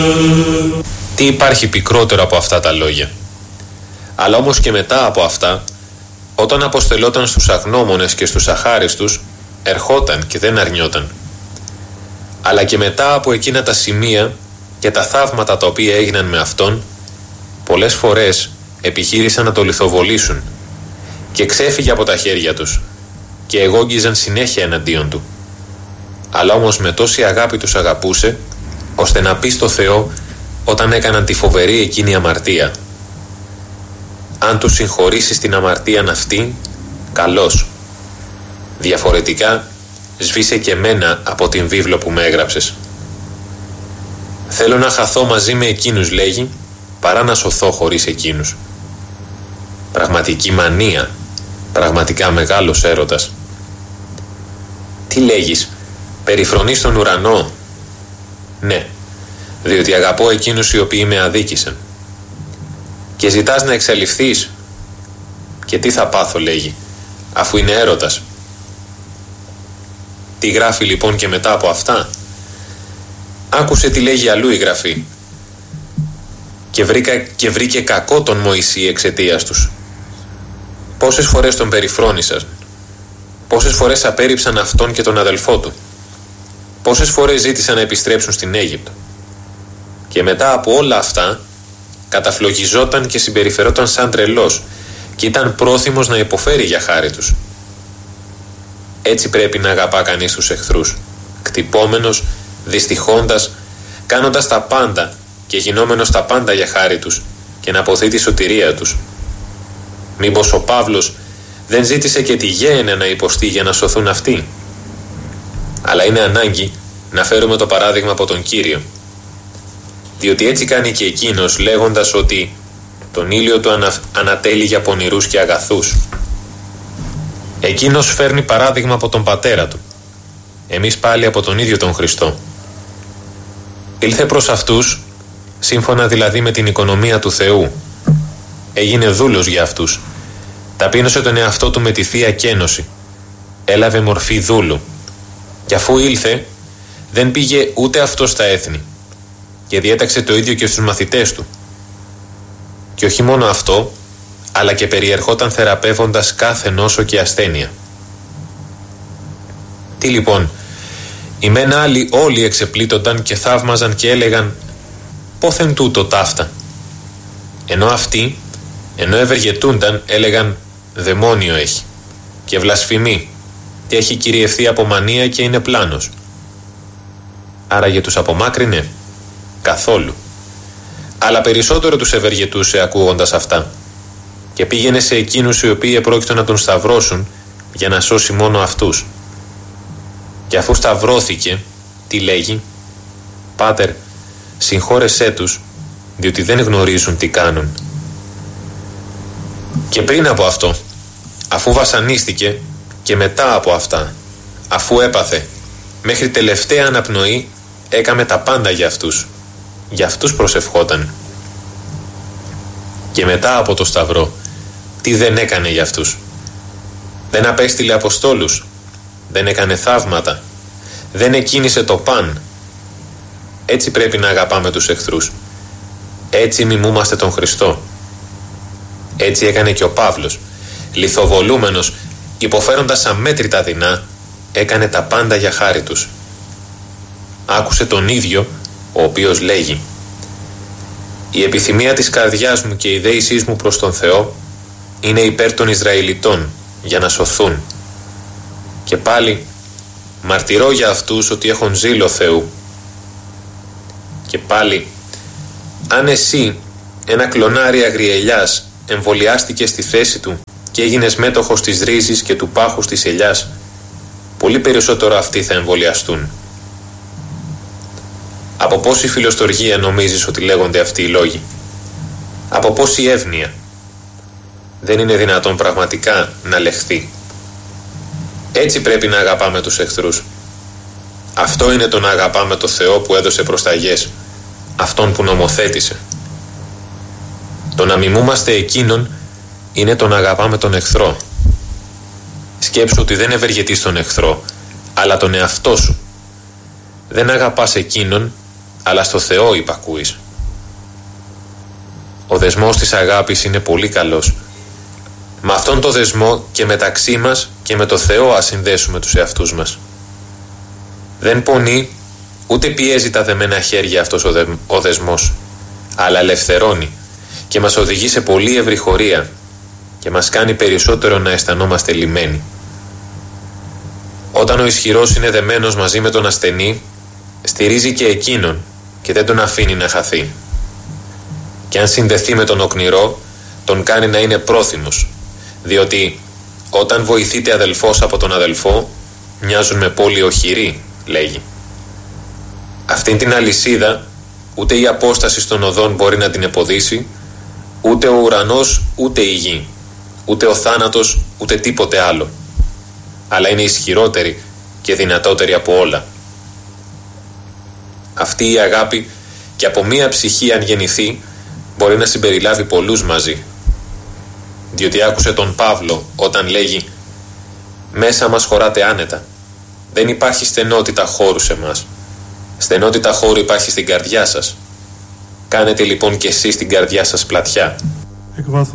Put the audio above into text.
Τι υπάρχει πικρότερο από αυτά τα λόγια? Αλλά όμως και μετά από αυτά, όταν αποστελόταν στους αγνώμονες και στους αχάριστους, ερχόταν και δεν αρνιόταν. Αλλά και μετά από εκείνα τα σημεία και τα θαύματα τα οποία έγιναν με αυτόν, πολλές φορές επιχείρησαν να το λιθοβολήσουν και ξέφυγε από τα χέρια τους και εγόγγιζαν συνέχεια εναντίον του. Αλλά όμως με τόση αγάπη τους αγαπούσε, ώστε να πει στο Θεό όταν έκαναν τη φοβερή εκείνη αμαρτία: αν τους συγχωρήσεις την αμαρτίαν αυτή, καλώς. Διαφορετικά σβήσε και μένα από την βίβλο που με έγραψες. Θέλω να χαθώ μαζί με εκείνους, λέγει, παρά να σωθώ χωρίς εκείνους. Πραγματική μανία, πραγματικά μεγάλος έρωτας. Τι λέγεις, περιφρονείς τον ουρανό? Ναι, διότι αγαπώ εκείνους οι οποίοι με αδίκησαν. Και ζητάς να εξαλειφθείς? Και τι θα πάθω, λέγει, αφού είναι έρωτας. Τι γράφει λοιπόν και μετά από άκουσε τι λέγει αλλού η Γραφή. Και βρήκε κακό τον Μωυσή εξαιτίας τους. Πόσες φορές τον περιφρόνησαν, πόσες φορές απέρριψαν αυτόν και τον αδελφό του, πόσες φορές ζήτησαν να επιστρέψουν στην Αίγυπτο. Και μετά από όλα αυτά καταφλογιζόταν και συμπεριφερόταν σαν τρελός και ήταν πρόθυμος να υποφέρει για χάρη τους. Έτσι πρέπει να αγαπά κανείς τους εχθρούς, κτυπόμενος, δυστυχώντας, κάνοντας τα πάντα και γινόμενος τα πάντα για χάρη τους και να αποθεί τη σωτηρία τους. Μήπως ο Παύλος δεν ζήτησε και τη γέενε να υποστεί για να σωθούν αυτοί? Αλλά είναι ανάγκη να φέρουμε το παράδειγμα από τον Κύριο, διότι έτσι κάνει και εκείνος, λέγοντας ότι τον ήλιο του ανατέλει για πονηρούς και αγαθούς. Εκείνος φέρνει παράδειγμα από τον πατέρα του, εμείς πάλι από τον ίδιο τον Χριστό. Ήλθε προς αυτούς, σύμφωνα δηλαδή με την οικονομία του Θεού. Έγινε δούλος για αυτούς. Ταπείνωσε τον εαυτό του με τη Θεία Κένωση. Έλαβε μορφή δούλου. Και αφού ήλθε, δεν πήγε ούτε αυτό στα έθνη. Και διέταξε το ίδιο και στους μαθητές του. Και όχι μόνο αυτό, αλλά και περιερχόταν θεραπεύοντας κάθε νόσο και ασθένεια. Τι λοιπόν, οι μεν άλλοι όλοι εξεπλήττονταν και θαύμαζαν και έλεγαν: πόθεν τούτο ταύτα? Ενώ αυτοί, ενώ ευεργετούνταν, έλεγαν: δαιμόνιο έχει και βλασφημεί και έχει κυριευθεί από μανία και είναι πλάνος. Άραγε τους απομάκρυνε? Καθόλου. Αλλά περισσότερο τους ευεργετούσε ακούγοντας αυτά, και πήγαινε σε εκείνους οι οποίοι επρόκειτο να τον σταυρώσουν για να σώσει μόνο αυτούς. Και αφού σταυρώθηκε, τι λέγει? Πάτερ, συγχώρεσέ τους, διότι δεν γνωρίζουν τι κάνουν. Και πριν από αυτό, αφού βασανίστηκε, και μετά από αυτά, αφού έπαθε, μέχρι τελευταία αναπνοή, έκαμε τα πάντα για αυτούς. Για αυτούς προσευχόταν. Και μετά από το σταυρό, τι δεν έκανε για αυτούς? Δεν απέστειλε αποστόλους, δεν έκανε θαύματα, δεν εκκίνησε το παν. Έτσι πρέπει να αγαπάμε τους εχθρούς. Έτσι μιμούμαστε τον Χριστό. Έτσι έκανε και ο Παύλος, λιθοβολούμενος, υποφέροντας αμέτρητα δεινά, έκανε τα πάντα για χάρη τους. Άκουσε τον ίδιο, ο οποίος λέγει: η επιθυμία της καρδιάς μου και η δέησής μου προς τον Θεό είναι υπέρ των Ισραηλιτών, για να σωθούν. Και πάλι μαρτυρώ για αυτούς ότι έχουν ζήλο Θεού. Και πάλι, αν εσύ, ένα κλονάρι αγριελιάς, εμβολιάστηκες στη θέση του και έγινες μέτοχος της ρίζης και του πάχους της ελιάς, πολύ περισσότερο αυτοί θα εμβολιαστούν. Από πόση φιλοστοργία νομίζεις ότι λέγονται αυτοί οι λόγοι? Από πόση εύνοια? Δεν είναι δυνατόν πραγματικά να λεχθεί. Έτσι πρέπει να αγαπάμε τους εχθρούς. Αυτό είναι το να αγαπάμε το Θεό που έδωσε προσταγές, αυτόν που νομοθέτησε. Το να μιμούμαστε εκείνον είναι το να αγαπάμε τον εχθρό. Σκέψου ότι δεν ευεργετείς τον εχθρό, αλλά τον εαυτό σου. Δεν αγαπάς εκείνον, αλλά στο Θεό υπακούεις. Ο δεσμός της αγάπης είναι πολύ καλός. Με αυτόν το δεσμό και μεταξύ μας και με το Θεό ας συνδέσουμε τους εαυτούς μας. Δεν πονεί ούτε πιέζει τα δεμένα χέρια αυτός ο δεσμός, αλλά ελευθερώνει και μας οδηγεί σε πολύ ευρυχωρία και μας κάνει περισσότερο να αισθανόμαστε λυμμένοι. Όταν ο ισχυρός είναι δεμένος μαζί με τον ασθενή, στηρίζει και εκείνον και δεν τον αφήνει να χαθεί. Και αν συνδεθεί με τον οκνηρό, τον κάνει να είναι πρόθυμος, διότι όταν βοηθείται αδελφός από τον αδελφό, μοιάζουν με πόλη οχυρή, λέγει. Αυτήν την αλυσίδα ούτε η απόσταση των οδών μπορεί να την εποδίσει, ούτε ο ουρανός ούτε η γη, ούτε ο θάνατος ούτε τίποτε άλλο, αλλά είναι ισχυρότερη και δυνατότερη από όλα. Αυτή η αγάπη και από μία ψυχή αν γεννηθεί μπορεί να συμπεριλάβει πολλούς μαζί, διότι άκουσε τον Παύλο όταν λέγει «Μέσα μας χωράτε άνετα, δεν υπάρχει στενότητα χώρου σε μας. Στενότητα χώρου υπάρχει στην καρδιά σας. Κάνετε λοιπόν και εσείς την καρδιά σας πλατιά».